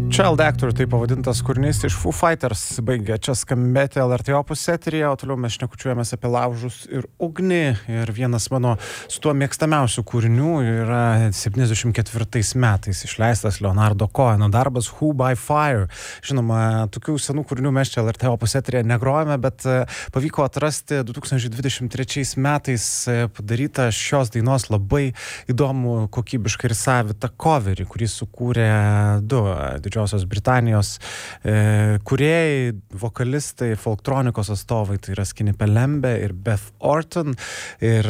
Child Actor, tai pavadintas kūrinys iš Foo Fighters, baigia čia skambėti LRT Opus eteryje, o toliau mes šnekučiuojamės apie laužus ir ugnį. Ir vienas mano su tuo mėgstamiausių kūrinių yra 74 metais išleistas Leonardo Coheno darbas Who by Fire. Žinoma, tokių senų kūrinių mes čia LRT Opus eteryje negrojame, bet pavyko atrasti 2023 metais padarytą šios dainos labai įdomų, kokybišką ir savitą coverį, kurį sukūrė du Didžiosios Britanijos kūrėjai, vokalistai, folktronikos atstovai, tai yra Skinny Pelembe ir Beth Orton. Ir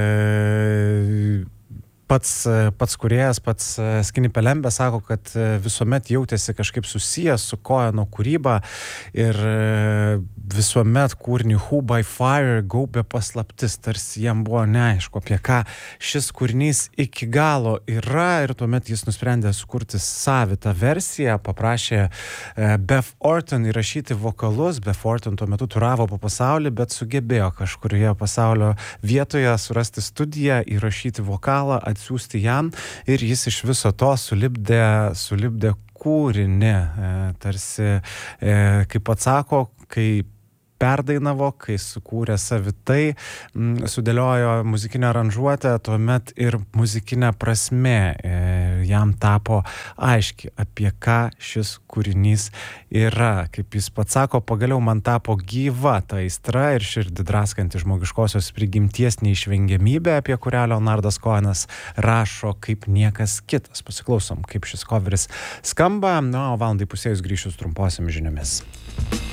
pats kūrėjas, pats Skinny Pelembe sako, kad visuomet jautėsi kažkaip susijęs su Coheno kūryba ir visuomet kūrinį Who by Fire gaubė paslaptis, tarsi jam buvo neaišku, apie ką šis kūrinys iki galo yra, ir tuomet jis nusprendė sukurti savitą versiją, paprašė Beth Orton įrašyti vokalus. Beth Orton tuo metu turavo po pasaulį, bet sugebėjo kažkurioje pasaulio vietoje surasti studiją, įrašyti vokalą, atsiųsti jam, ir jis iš viso to sulipdė kūrinį, tarsi, kaip atsako, kai perdainavo, kai sukūrė savitai, sudėliojo muzikinę aranžuotę, tuomet ir muzikinė prasmė jam tapo aiški, apie ką šis kūrinys yra. Kaip jis pats sako, pagaliau man tapo gyva ta aistra ir širdį draskanti žmogiškosios prigimties neišvengiamybė, apie kurią Leonardas Cohenas rašo kaip niekas kitas. Pasiklausom, kaip šis coveris skamba, o valandai pusėjus grįšiu su trumposiamis žiniomis.